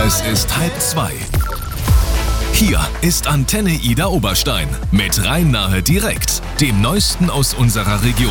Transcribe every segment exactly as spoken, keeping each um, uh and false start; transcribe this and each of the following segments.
Es ist halb zwei. Hier ist Antenne Ida Oberstein mit Rhein-Nahe direkt, dem Neuesten aus unserer Region.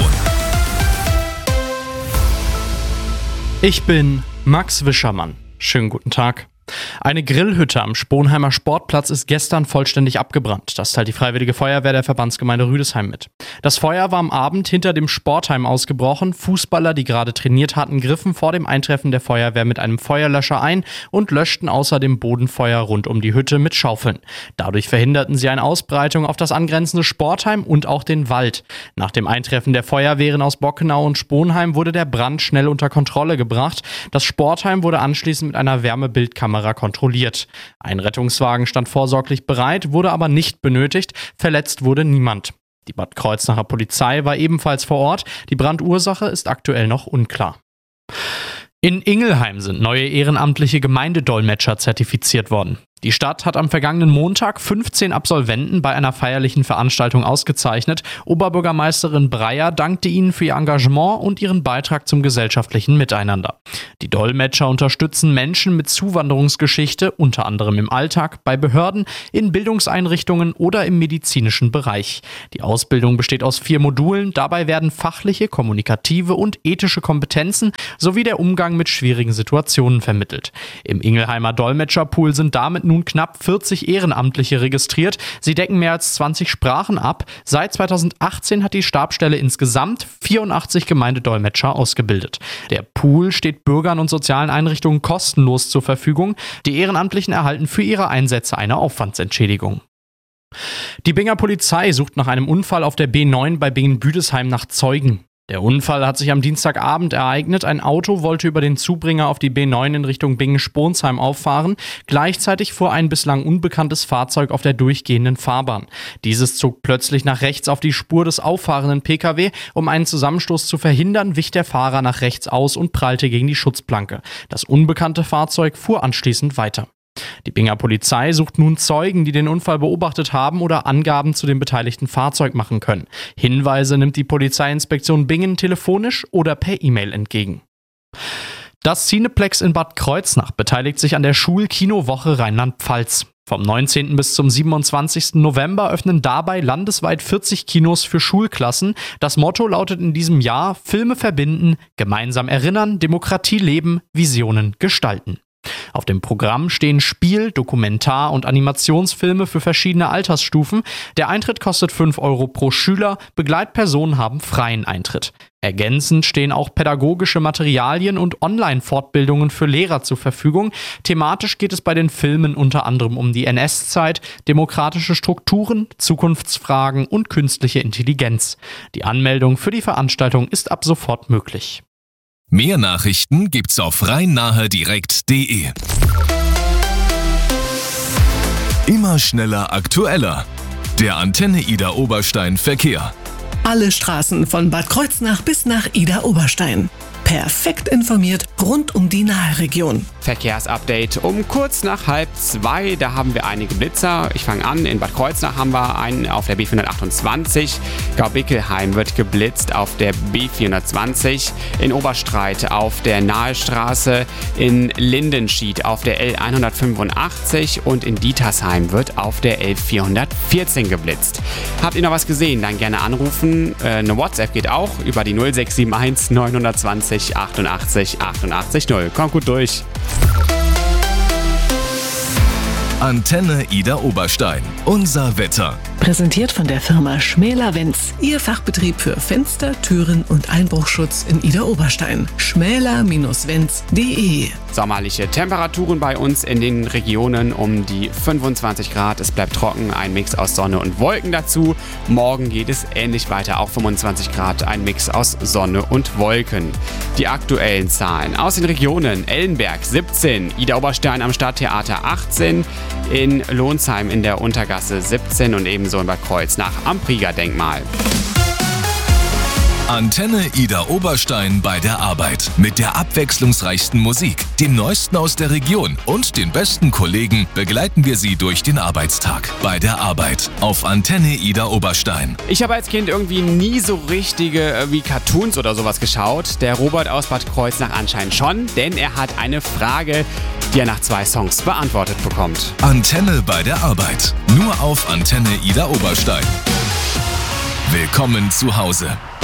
Ich bin Max Wischermann. Schönen guten Tag. Eine Grillhütte am Sponheimer Sportplatz ist gestern vollständig abgebrannt. Das teilt die Freiwillige Feuerwehr der Verbandsgemeinde Rüdesheim mit. Das Feuer war am Abend hinter dem Sportheim ausgebrochen. Fußballer, die gerade trainiert hatten, griffen vor dem Eintreffen der Feuerwehr mit einem Feuerlöscher ein und löschten außerdem Bodenfeuer rund um die Hütte mit Schaufeln. Dadurch verhinderten sie eine Ausbreitung auf das angrenzende Sportheim und auch den Wald. Nach dem Eintreffen der Feuerwehren aus Bockenau und Sponheim wurde der Brand schnell unter Kontrolle gebracht. Das Sportheim wurde anschließend mit einer Wärmebildkamera kontrolliert. Ein Rettungswagen stand vorsorglich bereit, wurde aber nicht benötigt. Verletzt wurde niemand. Die Bad Kreuznacher Polizei war ebenfalls vor Ort. Die Brandursache ist aktuell noch unklar. In Ingelheim sind neue ehrenamtliche Gemeindedolmetscher zertifiziert worden. Die Stadt hat am vergangenen Montag fünfzehn Absolventen bei einer feierlichen Veranstaltung ausgezeichnet. Oberbürgermeisterin Breyer dankte ihnen für ihr Engagement und ihren Beitrag zum gesellschaftlichen Miteinander. Die Dolmetscher unterstützen Menschen mit Zuwanderungsgeschichte, unter anderem im Alltag, bei Behörden, in Bildungseinrichtungen oder im medizinischen Bereich. Die Ausbildung besteht aus vier Modulen. Dabei werden fachliche, kommunikative und ethische Kompetenzen sowie der Umgang mit schwierigen Situationen vermittelt. Im Ingelheimer Dolmetscherpool sind damit nun knapp vierzig Ehrenamtliche registriert. Sie decken mehr als zwanzig Sprachen ab. Seit zweitausendachtzehn hat die Stabsstelle insgesamt vierundachtzig Gemeindedolmetscher ausgebildet. Der Pool steht Bürgern und sozialen Einrichtungen kostenlos zur Verfügung. Die Ehrenamtlichen erhalten für ihre Einsätze eine Aufwandsentschädigung. Die Binger Polizei sucht nach einem Unfall auf der B neun bei Bingen-Büdesheim nach Zeugen. Der Unfall hat sich am Dienstagabend ereignet. Ein Auto wollte über den Zubringer auf die B neun in Richtung Bingen-Sponsheim auffahren. Gleichzeitig fuhr ein bislang unbekanntes Fahrzeug auf der durchgehenden Fahrbahn. Dieses zog plötzlich nach rechts auf die Spur des auffahrenden P K W. Um einen Zusammenstoß zu verhindern, wich der Fahrer nach rechts aus und prallte gegen die Schutzplanke. Das unbekannte Fahrzeug fuhr anschließend weiter. Die Binger Polizei sucht nun Zeugen, die den Unfall beobachtet haben oder Angaben zu dem beteiligten Fahrzeug machen können. Hinweise nimmt die Polizeiinspektion Bingen telefonisch oder per E-Mail entgegen. Das Cineplex in Bad Kreuznach beteiligt sich an der Schul-Kino-Woche Rheinland-Pfalz. Vom neunzehnten bis zum siebenundzwanzigsten November öffnen dabei landesweit vierzig Kinos für Schulklassen. Das Motto lautet in diesem Jahr: Filme verbinden, gemeinsam erinnern, Demokratie leben, Visionen gestalten. Auf dem Programm stehen Spiel-, Dokumentar- und Animationsfilme für verschiedene Altersstufen. Der Eintritt kostet fünf Euro pro Schüler, Begleitpersonen haben freien Eintritt. Ergänzend stehen auch pädagogische Materialien und Online-Fortbildungen für Lehrer zur Verfügung. Thematisch geht es bei den Filmen unter anderem um die N S-Zeit, demokratische Strukturen, Zukunftsfragen und künstliche Intelligenz. Die Anmeldung für die Veranstaltung ist ab sofort möglich. Mehr Nachrichten gibt's auf rhein-nahe direkt punkt de. Immer schneller, aktueller. Der Antenne Ida Oberstein Verkehr. Alle Straßen von Bad Kreuznach bis nach Ida Oberstein. Perfekt informiert rund um die Nahe-Region. Verkehrsupdate um kurz nach halb zwei. Da haben wir einige Blitzer. Ich fange an. In Bad Kreuznach haben wir einen auf der B vierhundertachtundzwanzig. Gaubickelheim wird geblitzt auf der B vierhundertzwanzig. In Oberstreit auf der Nahestraße. In Lindenschied auf der L hundertfünfundachtzig. Und in Dietersheim wird auf der L vierhundertvierzehn geblitzt. Habt ihr noch was gesehen? Dann gerne anrufen. Äh, eine WhatsApp geht auch über die null sechs sieben eins neunhundertzwanzig achtundachtzig achtundachtzig null. Kommt gut durch. Antenne Ida Oberstein. Unser Wetter. Präsentiert von der Firma Schmäler-Wenz. Ihr Fachbetrieb für Fenster, Türen und Einbruchschutz in Ida Oberstein. schmäler Bindestrich wenz punkt de. Sommerliche Temperaturen bei uns in den Regionen um die fünfundzwanzig Grad. Es bleibt trocken, ein Mix aus Sonne und Wolken dazu. Morgen geht es ähnlich weiter, auch fünfundzwanzig Grad, ein Mix aus Sonne und Wolken. Die aktuellen Zahlen aus den Regionen: Ellenberg siebzehn, Ida Oberstein am Stadttheater achtzehn, in Lohnsheim in der Untergasse siebzehn und ebenso in Bad Kreuznach am Prieger-Denkmal. Antenne Ida Oberstein bei der Arbeit. Mit der abwechslungsreichsten Musik, dem Neuesten aus der Region und den besten Kollegen begleiten wir Sie durch den Arbeitstag. Bei der Arbeit auf Antenne Ida Oberstein. Ich habe als Kind irgendwie nie so richtige äh, wie Cartoons oder sowas geschaut. Der Robert aus Bad Kreuznach anscheinend schon, denn er hat eine Frage, die er nach zwei Songs beantwortet bekommt. Antenne bei der Arbeit. Nur auf Antenne Ida Oberstein. Willkommen zu Hause.